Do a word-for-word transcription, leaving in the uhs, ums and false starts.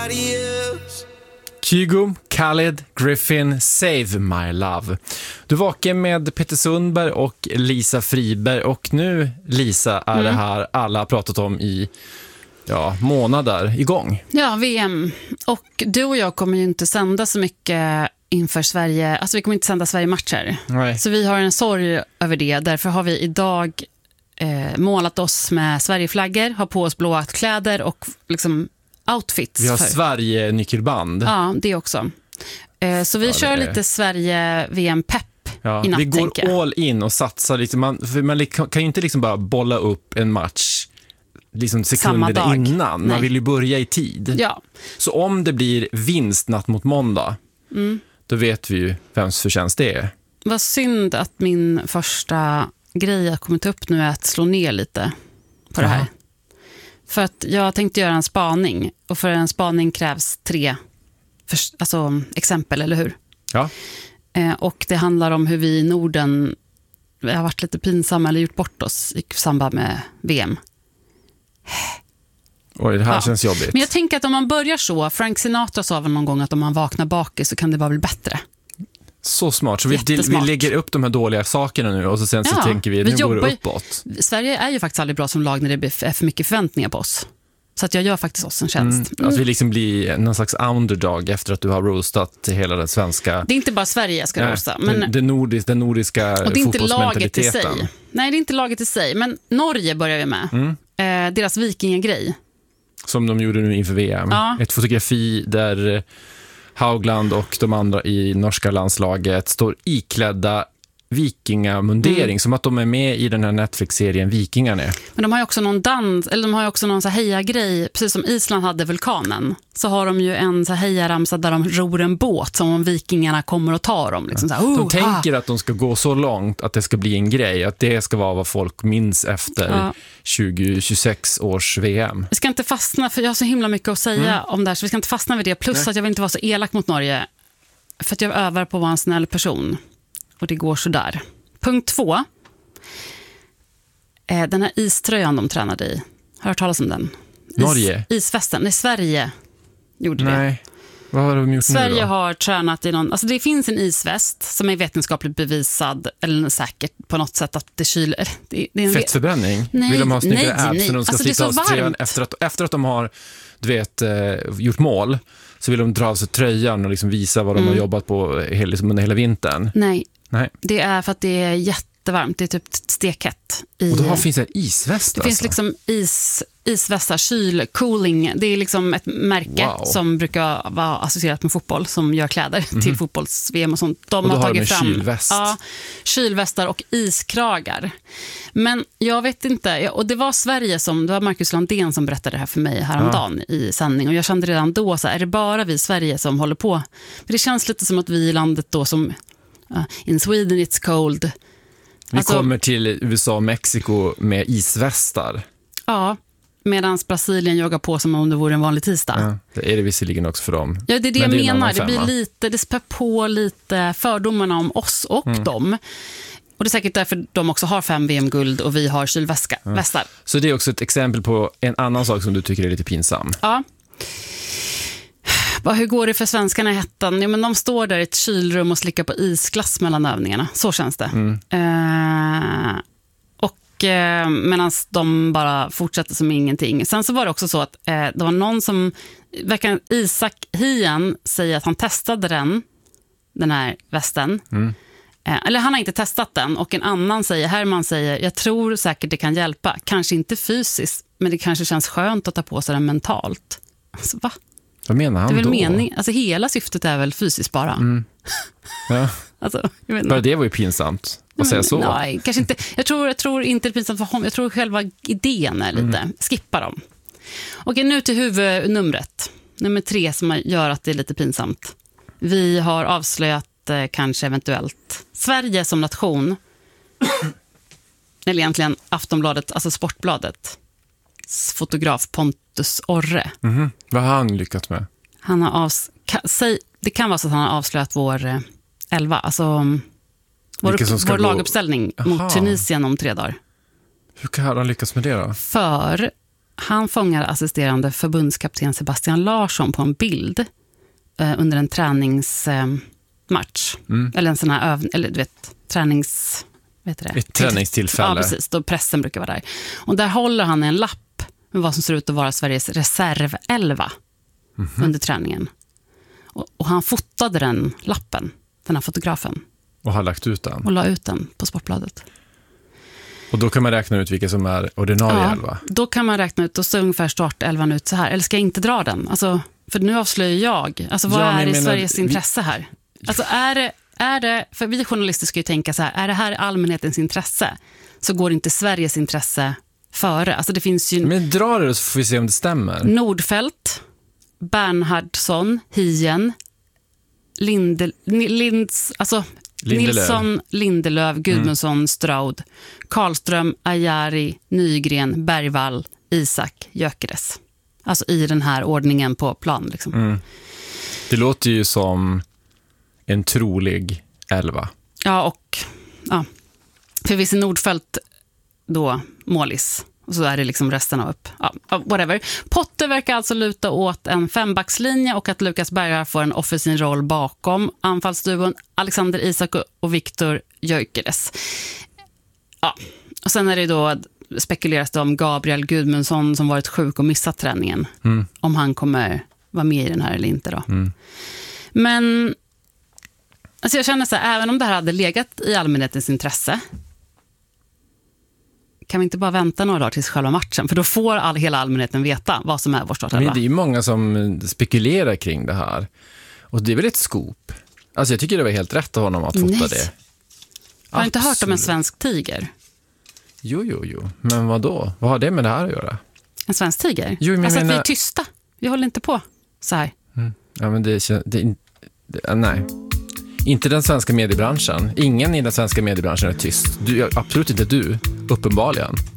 somebody else. Kygo, Khaled, Griffin, Save My Love. Du var vaken med Peter Sundberg och Lisa Friberg. Och nu, Lisa, är mm. det här alla har pratat om i ja, månader igång. Ja, V M. Och du och jag kommer ju inte sända så mycket inför Sverige. Alltså vi kommer inte sända Sverige-matcher. Nej. Så vi har en sorg över det. Därför har vi idag eh, målat oss med Sverigeflaggor, har på oss blåa kläder och liksom outfits. Vi har för. Sverige-nyckelband. Ja, det också. Eh, så vi ja, kör är... lite Sverige-V M-pepp ja, i natt, vi går all in och satsar lite. Man, för man kan ju inte liksom bara bolla upp en match liksom sekunder innan. Man Nej. vill ju börja i tid. Ja. Så om det blir vinst natt mot måndag, mm. då vet vi ju vems förtjänst det är. Vad synd att min första grej jag kommit upp nu är att slå ner lite på det här. Aha. För att jag tänkte göra en spaning. Och för en spaning krävs tre för, alltså, exempel, eller hur? Ja. Eh, och det handlar om hur vi i Norden har varit lite pinsamma eller gjort bort oss i samband med V M. Oj, det här ja. känns jobbigt. Men jag tänker att om man börjar så, Frank Sinatra sa väl någon gång att om man vaknar bakis så kan det vara väl bättre. Så smart. Så vi, vi lägger upp de här dåliga sakerna nu och så sen så ja, tänker vi, nu går det uppåt. Sverige är ju faktiskt aldrig bra som lag när det är för mycket förväntningar på oss. Så att jag gör faktiskt oss en tjänst. Mm, att vi liksom blir någon slags underdog efter att du har roastat hela den svenska... Det är inte bara Sverige jag ska nej, roasta. Men... Den, den, nordisk, den nordiska och det är inte laget i sig. fotbollsmentaliteten. Nej, det är inte laget i sig. Men Norge börjar vi med. Mm. Eh, deras vikingagrej. Som de gjorde nu inför V M. Ja. Ett fotografi där Haugland och de andra i norska landslaget står iklädda vikingamundering, mm. som att de är med i den här Netflix-serien Vikingarna. Men de har ju också någon dans, eller de har ju också någon så här heja-grej, precis som Island hade vulkanen. Så har de ju en så här hejaramsa där de ror en båt som om vikingarna kommer och tar dem. Liksom så här, oh, de tänker ah. att de ska gå så långt att det ska bli en grej, att det ska vara vad folk minns efter ja. tjugo tjugosex års V M. Vi ska inte fastna, för jag har så himla mycket att säga mm. om det här, så vi ska inte fastna vid det. Plus Nej. att jag vill inte vara så elak mot Norge, för att jag övar på att vara en snäll person. Och det går så där. Punkt två. Eh, den här iströjan de tränade i. Har du hört talas om den? Is, Norge? Isfesten. Nej, Sverige gjorde det. Nej. Vad har de gjort Sverige nu då? har tränat i någon... Alltså det finns en isväst som är vetenskapligt bevisad, eller säkert på något sätt att det kyler... Det, det är en fettförbränning? Nej, Vill de ha snyggare nej, abs nej. när de ska Alltså, slita av tröjan efter att, efter att de har du vet, eh, gjort mål, så vill de dra av sig tröjan och liksom visa vad de mm. har jobbat på hela, liksom under hela vintern. Nej. Nej, det är för att det är jättevarmt. Det är typ stekhet. I, och då har, finns det en isväst? Det alltså. finns liksom is, isvästar, kyl, cooling. Det är liksom ett märke wow. som brukar vara associerat med fotboll, som gör kläder mm-hmm. till fotbolls-V M och sånt. De och då har tagit har de fram kylväst. Ja, kylvästar och iskragar. Men jag vet inte, och det var Sverige som, det var Marcus Landén som berättade det här för mig häromdagen ja. i sändning, och jag kände redan då så här, är det bara vi i Sverige som håller på? Men det känns lite som att vi i landet då som Uh, in Sweden it's cold. Vi alltså, kommer till U S A och Mexiko med isvästar. Ja, medan Brasilien joggar på som om det vore en vanlig tisdag. Ja, det är det visserligen också för dem. Ja, det är det Men jag det menar. Det blir femma. lite, det spär på lite fördomarna om oss och mm. dem. Och det är säkert därför de också har fem V M-guld och vi har kylvästar. Ja. Så det är också ett exempel på en annan sak som du tycker är lite pinsam. Ja. Hur går det för svenskarna i Hettan? Ja, men de står där i ett kylrum och slickar på isglass mellan övningarna. Så känns det. Mm. Eh, och eh, medan de bara fortsätter som ingenting. Sen så var det också så att eh, det var någon som, verkar Isak Hien säger att han testade den, den här västen. Mm. Eh, eller han har inte testat den. Och en annan säger, Herman säger, jag tror säkert det kan hjälpa. Kanske inte fysiskt, men det kanske känns skönt att ta på sig den mentalt. Alltså, va? Vad menar han det är väl då? Mening, alltså hela syftet är väl fysiskt bara. Mm. Ja. alltså, jag vet bara det var ju pinsamt att säga så. Nej, kanske inte. Jag tror, jag tror inte det är pinsamt för honom. Jag tror själva idén är lite. Mm. Skippa dem. Okej, nu till huvudnumret. Nummer tre som gör att det är lite pinsamt. Vi har avslöjat eh, kanske eventuellt Sverige som nation. Eller egentligen Aftonbladet, alltså Sportbladet. Fotograf Pontus Orre. Mm-hmm. Vad har han lyckats med? Han har avs- ka- säg, det kan vara så att han har avslöjat vår eh, elva, alltså vår, upp, vår gå... laguppställning Aha. mot Tunisien om tre dagar. Hur kan han lyckas med det då? För han fångar assisterande förbundskapten Sebastian Larsson på en bild eh, under en träningsmatch. Eh, mm. Eller en sån här övning, eller du vet, tränings... Vet du det? Ett träningstillfälle. Ja, precis. Då pressen brukar vara där. Och där håller han en lapp med vad som ser ut att vara Sveriges reservelva mm-hmm. under träningen. Och, och han fotade den lappen, den här fotografen. Och har lagt ut den. Och la ut den på Sportbladet. Och då kan man räkna ut vilka som är ordinarie ja, elva? Då kan man räkna ut, då står ungefär startelvan ut så här. Eller ska jag inte dra den? Alltså, för nu avslöjar jag. Alltså vad ja, är i menar, Sveriges intresse här? Alltså är det, är det, för vi journalister ska ju tänka så här, är det här allmänhetens intresse? Så går inte Sveriges intresse före. Alltså det finns ju... Men dra det så får vi se om det stämmer. Nordfeldt, Bernhardsson, Hien, Linde, Linds, alltså Lindelöf. Nilsson, Lindelöf, Gudmundsson, mm. Straud, Karlström, Ajari, Nygren, Bergvall, Isak, Gyökeres. Alltså i den här ordningen på plan. Liksom. Mm. Det låter ju som en trolig elva. Ja, och ja. För visst är Nordfeldt då målis. Och så är det liksom resten av upp. Ja, whatever. Potter verkar alltså luta åt en fembackslinje och att Lukas Berga får en offensiv roll bakom anfallsduon Alexander Isak och Viktor Gyökeres. Ja, och sen är det då spekuleras det om Gabriel Gudmundsson som varit sjuk och missat träningen. Mm. Om han kommer vara med i den här eller inte då. Mm. Men alltså jag känner så här, även om det här hade legat i allmänhetens intresse, kan vi inte bara vänta några dagar tills själva matchen? För då får all, hela allmänheten veta vad som är vår startelva. Men det är ju många som spekulerar kring det här. Och det är väl ett scoop. Alltså jag tycker det var helt rätt av honom att fota Nej. det. Har du inte hört om en svensk tiger? Jo, jo, jo. Men vad då? Vad har det med det här att göra? En svensk tiger? Jo, men alltså menar... att vi är tysta. Vi håller inte på så här. Mm. Ja, men det, det, det... Nej. Inte den svenska mediebranschen. Ingen i den svenska mediebranschen är tyst. Du, absolut inte du, uppenbarligen.